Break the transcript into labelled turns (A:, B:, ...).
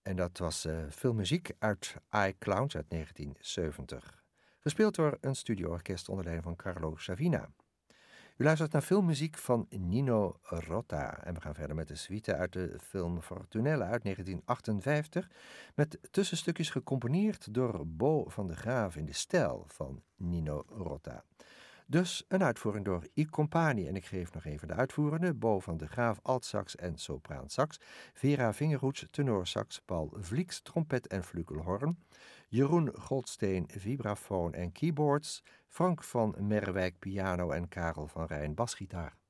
A: En dat was filmmuziek uit iClowns uit 1970. Gespeeld door een studioorkest onder leiding van Carlo Savina. U luistert naar filmmuziek van Nino Rota. En we gaan verder met de suite uit de film Fortunella uit 1958. Met tussenstukjes gecomponeerd door Bo van der Graaf in de stijl van Nino Rota. Dus een uitvoering door I Compagni. En ik geef nog even de uitvoerende. Bo van der Graaf, altsax en sopraansax. Vera Vingerhoets, tenorsax. Paul Vlieks, trompet en flugelhorn. Jeroen Goldsteen, vibrafoon en keyboards. Frank van Merwijk, piano en Karel van Rijn, basgitaar.